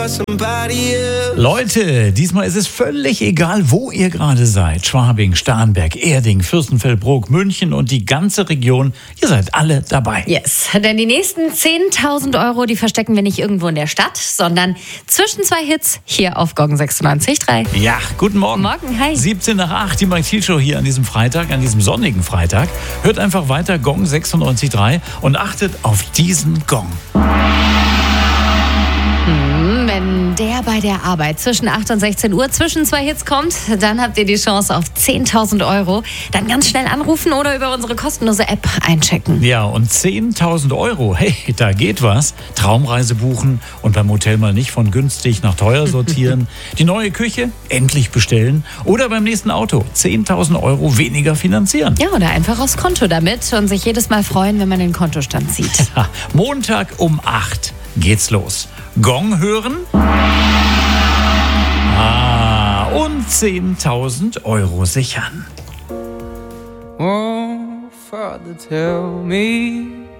Leute, diesmal ist es völlig egal, wo ihr gerade seid. Schwabing, Starnberg, Erding, Fürstenfeldbruck, München und die ganze Region. Ihr seid alle dabei. Yes, denn die nächsten 10.000 Euro, die verstecken wir nicht irgendwo in der Stadt, sondern zwischen zwei Hits hier auf Gong 96.3. Ja, guten Morgen. Morgen, hi. 17 nach 8, die Mike Thiel Show hier an diesem Freitag, an diesem sonnigen Freitag. Hört einfach weiter Gong 96.3 und achtet auf diesen Gong. Wenn der bei der Arbeit zwischen 8 und 16 Uhr zwischen zwei Hits kommt, dann habt ihr die Chance auf 10.000 Euro. Dann ganz schnell anrufen oder über unsere kostenlose App einchecken. Ja, und 10.000 Euro, hey, da geht was. Traumreise buchen und beim Hotel mal nicht von günstig nach teuer sortieren. Die neue Küche endlich bestellen oder beim nächsten Auto 10.000 Euro weniger finanzieren. Ja, oder einfach aufs Konto damit und sich jedes Mal freuen, wenn man den Kontostand sieht. Ha, Montag um 8 geht's los. Gong hören. Und 10.000 Euro sichern. Oh, Father, tell me